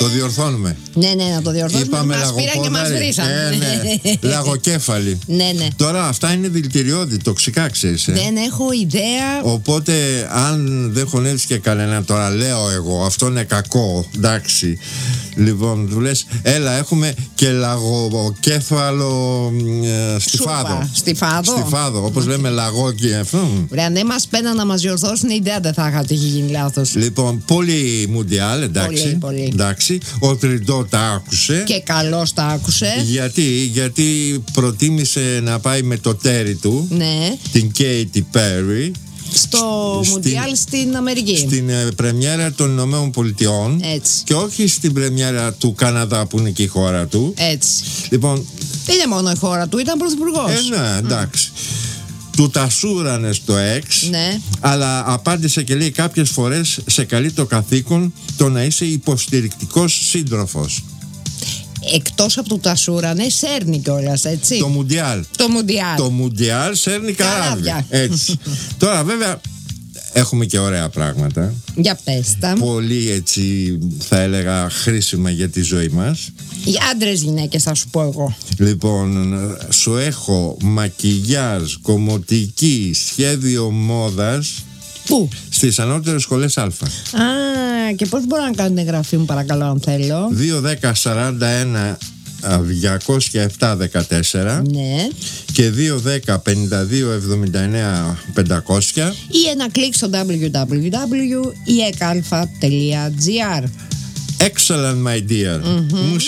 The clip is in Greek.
Το διορθώνουμε. Ναι, να το διορθώνουμε. Είπαμε μας πήραν και μας βρήσαν. Λαγοκέφαλοι. Ναι. Τώρα αυτά είναι δηλητηριώδη, τοξικά, ξέρεις. Δεν έχω ιδέα. Οπότε αν δεν χωνεύεις και κανένα, τώρα λέω εγώ, αυτό είναι κακό, εντάξει. Λοιπόν, του λες, έλα, έχουμε και λαγοκέφαλο στιφάδο, όπως λέμε λαγό και αυτό. Βρε, αν δεν μας πέναν να μας διορθώσουν, η ιδέα δεν θα είχα ότι έχει γίνει λάθος. Λοιπόν, πολύ μουντιάλ, εντάξει. Πολύ. Εντάξει. Ο Τριντό τα άκουσε. Και καλώς τα άκουσε. Γιατί προτίμησε να πάει με το τέρι του, ναι, την Katy Perry, στο Μουντιάλ στην Αμερική. Στην πρεμιέρα των Ηνωμένων Πολιτειών. Έτσι. Και όχι στην πρεμιέρα του Καναδά που είναι και η χώρα του. Έτσι. Λοιπόν, δεν είναι μόνο η χώρα του, ήταν πρωθυπουργός. Ναι, εντάξει. Του τα σούρανε στο X, ναι, αλλά απάντησε και λέει κάποιες φορές σε καλεί το καθήκον το να είσαι υποστηρικτικός σύντροφος. Εκτός από του τα σούρανε, σέρνει κιόλας, έτσι. Το Μουντιάλ σέρνει καράβια. Έτσι. Τώρα βέβαια έχουμε και ωραία πράγματα. Για πες τα. Πολύ έτσι θα έλεγα χρήσιμα για τη ζωή μας. Οι άντρες γυναίκες θα σου πω εγώ. Λοιπόν, σου έχω μακιγιάζ, κομμωτική, σχέδιο μόδας. Πού? Στις ανώτερες σχολές Α. Και πώς μπορώ να κάνω την εγγραφή μου, παρακαλώ, αν θέλω? 2-10-41 207-14, ναι, και 2-10-52-79-500 ή ένα κλικ στο www.ekalfa.gr. Excellent, my dear.